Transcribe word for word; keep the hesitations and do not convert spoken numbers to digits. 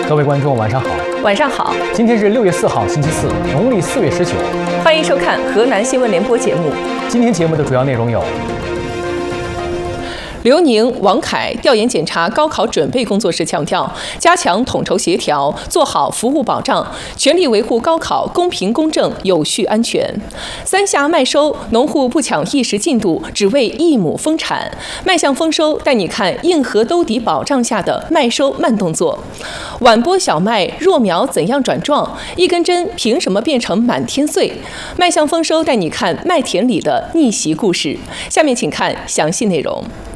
各位观众，晚上好。 晚上好。 今天是六月四号，星期四，农历四月十九。 欢迎收看河南新闻联播节目。 今天节目的主要内容有： 刘宁、王凯调研检查高考准备工作时强调，加强统筹协调，做好服务保障，全力维护高考公平公正、有序安全。三峡麦收，农户不抢一时进度，只为一亩丰产。迈向丰收，带你看硬核兜底保障下的麦收慢动作。晚播小麦弱苗怎样转壮？一根针凭什么变成满天穗？迈向丰收，带你看麦田里的逆袭故事。下面请看详细内容。